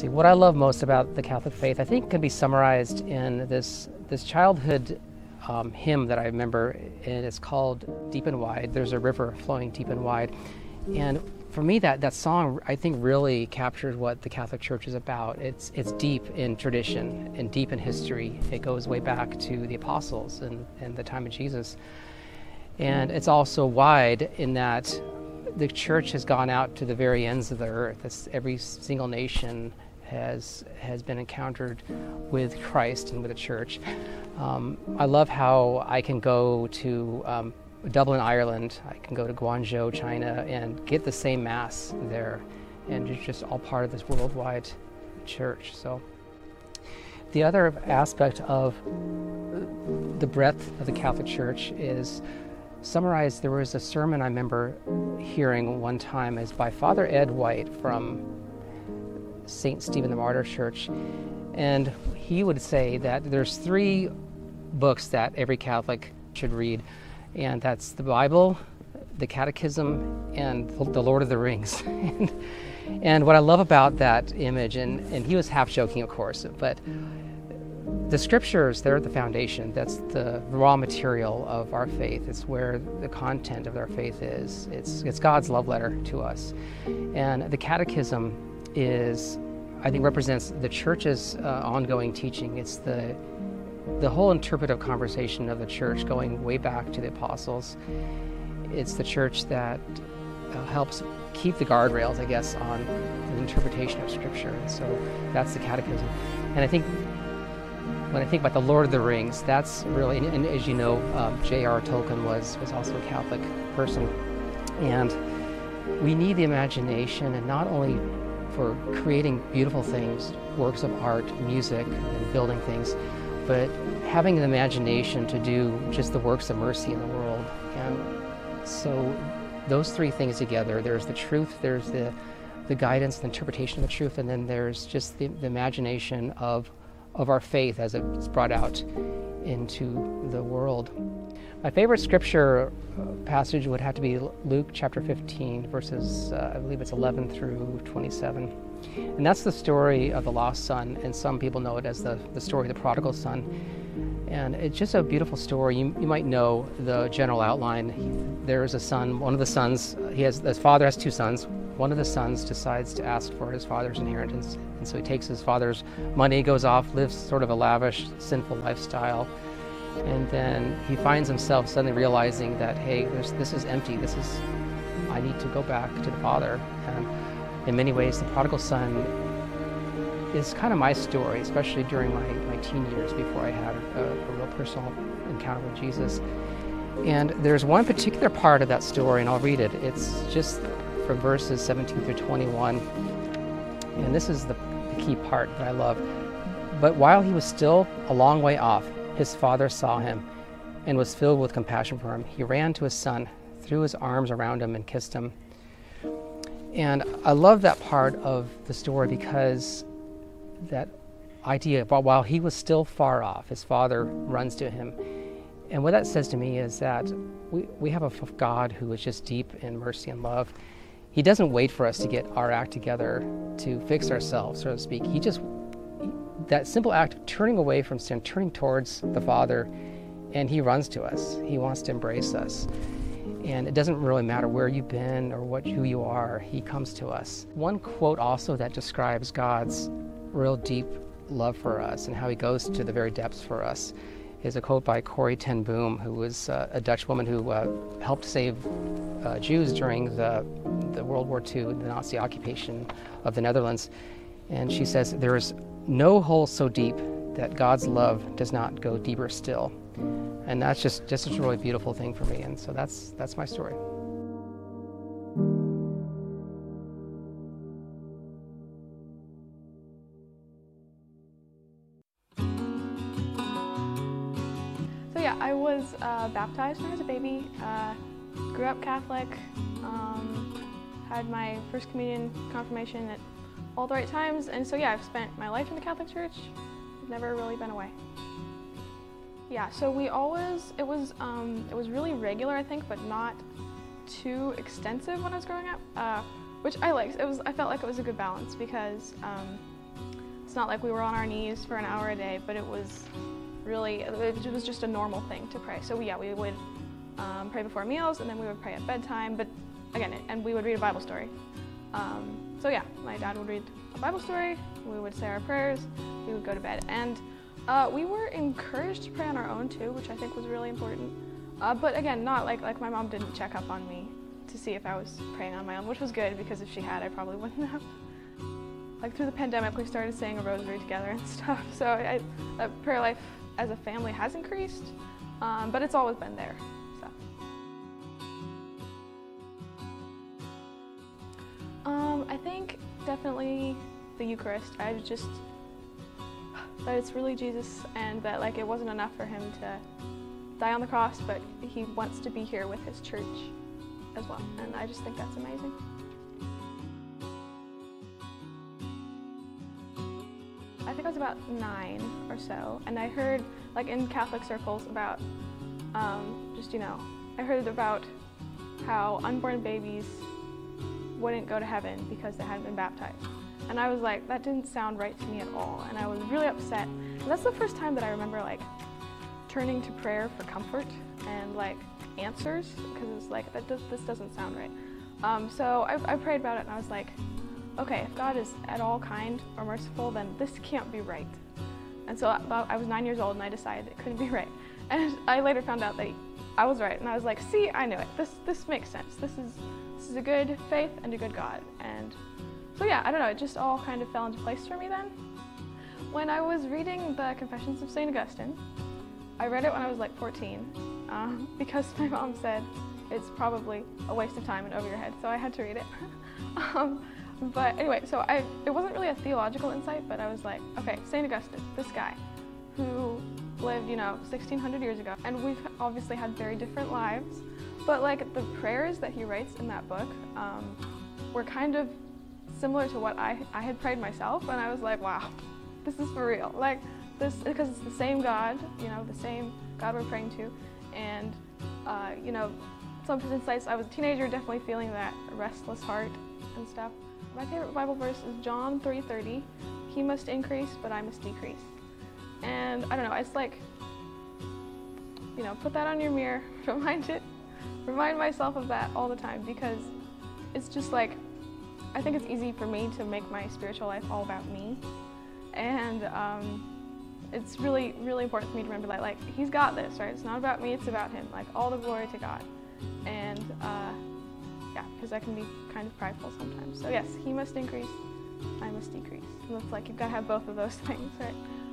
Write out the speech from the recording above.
See, what I love most about the Catholic faith, I think, can be summarized in this childhood hymn that I remember, and it's called Deep and Wide. There's a river flowing deep and wide. And for me, that song, I think, really captures what the Catholic Church is about. It's deep in tradition and deep in history. It goes way back to the apostles and the time of Jesus. And it's also wide in that the Church has gone out to the very ends of the earth. Every single nation has been encountered with Christ and with the Church. I love how I can go to Dublin, Ireland. I can go to Guangzhou, China, and get the same Mass there. And it's just all part of this worldwide Church. So the other aspect of the breadth of the Catholic Church is summarized. There was a sermon I remember hearing one time is by Father Ed White from St. Stephen the Martyr Church. And he would say that there's 3 books that every Catholic should read. And that's the Bible, the Catechism, and the Lord of the Rings. And what I love about that image, and he was half joking, of course, but the scriptures, they're the foundation. That's the raw material of our faith. It's where the content of our faith is. It's God's love letter to us. And the Catechism is, I think, represents the Church's ongoing teaching. It's the whole interpretive conversation of the Church going way back to the apostles. It's the Church that helps keep the guardrails, I guess, on the interpretation of Scripture. And so that's the Catechism. And I think when I think about the Lord of the Rings, that's really, and as you know, J.R. Tolkien was also a Catholic person. And we need the imagination, and not only for creating beautiful things, works of art, music, and building things, but having the imagination to do just the works of mercy in the world. And so those 3 things together, there's the truth, there's the guidance, the interpretation of the truth, and then there's just the imagination of our faith as it's brought out into the world. My favorite scripture passage would have to be Luke chapter 15, verses, I believe it's 11 through 27. And that's the story of the lost son, and some people know it as the story of the prodigal son. And it's just a beautiful story. You might know the general outline. There's a son, one of the sons, his father has 2 sons. One of the sons decides to ask for his father's inheritance. And so he takes his father's money, goes off, lives sort of a lavish, sinful lifestyle. And then he finds himself suddenly realizing that, hey, this is empty. I need to go back to the Father. And in many ways, the prodigal son is kind of my story, especially during my teen years before I had a real personal encounter with Jesus. And there's one particular part of that story, and I'll read it. It's just from verses 17 through 21. And this is the key part that I love. But while he was still a long way off, his father saw him and was filled with compassion for him. He ran to his son, threw his arms around him, and kissed him. And I love that part of the story because that idea, while he was still far off, his father runs to him. And what that says to me is that we have a God who is just deep in mercy and love. He doesn't wait for us to get our act together to fix ourselves, so to speak. That simple act of turning away from sin, turning towards the Father, and he runs to us. He wants to embrace us. And it doesn't really matter where you've been or who you are, he comes to us. One quote also that describes God's real deep love for us and how he goes to the very depths for us is a quote by Corrie ten Boom, who was a Dutch woman who helped save Jews during the World War II, the Nazi occupation of the Netherlands. And she says, "There is no hole so deep that God's love does not go deeper still." And that's just a really beautiful thing for me. And so that's my story. So yeah, I was baptized when I was a baby, grew up Catholic, had my first communion, confirmation at all the right times, and so yeah, I've spent my life in the Catholic Church. I've never really been away. Yeah, so it was really regular, I think, but not too extensive when I was growing up, which I liked. I felt like it was a good balance because It's not like we were on our knees for an hour a day, but it was just a normal thing to pray. So we would pray before meals, and then we would pray at bedtime, but again, and we would read a Bible story. So yeah, my dad would read a Bible story, we would say our prayers, we would go to bed. And we were encouraged to pray on our own too, which I think was really important. But again, not like my mom didn't check up on me to see if I was praying on my own, which was good, because if she had, I probably wouldn't have. Like through the pandemic, we started saying a rosary together and stuff. So prayer life as a family has increased, but it's always been there. So. I think definitely the Eucharist. That it's really Jesus, and that like it wasn't enough for him to die on the cross, but he wants to be here with his church as well, and I just think that's amazing. I think I was about 9 or so, and I heard, like in Catholic circles, about I heard about how unborn babies wouldn't go to heaven because they hadn't been baptized. And I was like, that didn't sound right to me at all, and I was really upset. And that's the first time that I remember like turning to prayer for comfort and like answers, because it's like, this doesn't sound right. So I prayed about it, and I was like, okay, if God is at all kind or merciful, then this can't be right. And so I was 9 years old, and I decided it couldn't be right. And I later found out that I was right, and I was like, see, I knew it. This makes sense. This is a good faith and a good God. And so yeah, I don't know, it just all kind of fell into place for me then. When I was reading the Confessions of St. Augustine, I read it when I was like 14, because my mom said it's probably a waste of time and over your head, so I had to read it. But anyway, so it wasn't really a theological insight, but I was like, okay, St. Augustine, this guy who lived, 1600 years ago, and we've obviously had very different lives, but like the prayers that he writes in that book were kind of similar to what I had prayed myself, and I was like, wow, this is for real. Like this, because it's the same God, the same God we're praying to, and some of his insights, I was a teenager, definitely feeling that restless heart and stuff. My favorite Bible verse is John 3:30. He must increase, but I must decrease. And I don't know, it's like, put that on your mirror, remind myself of that all the time, because it's just like, I think it's easy for me to make my spiritual life all about me. And it's really, really important for me to remember that, like, he's got this, right? It's not about me, it's about him. Like, all the glory to God. And yeah, because I can be kind of prideful sometimes. So yes, he must increase, I must decrease. And it's like, you've got to have both of those things, right?